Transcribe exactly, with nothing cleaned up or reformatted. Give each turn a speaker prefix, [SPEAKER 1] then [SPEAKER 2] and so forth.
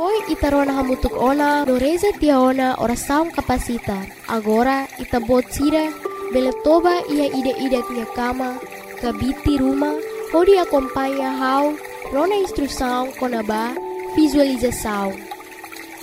[SPEAKER 1] Poi ita rona hamutuk ona, doreza tia ona ora saung kapasita. Agora ita bot sira, bele toba ia ide-ide tia kama, kabiti rumah, hodi acompanha hau, rona instrução konaba, visualização.